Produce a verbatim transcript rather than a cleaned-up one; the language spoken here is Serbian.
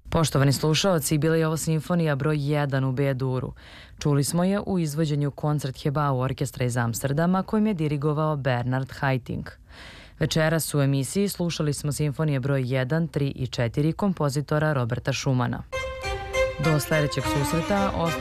Poštovani slušaoci, bila je ovo simfonija broj jedan u B-duru. Čuli smo je u izvođenju Koncert Hebau orkestra iz Amsterdama kojim je dirigovao Bernard Haitink. Večeras u emisiji slušali smo simfonije broj jedan, tri i četiri kompozitora Roberta Schumana. Do sledećeg susreta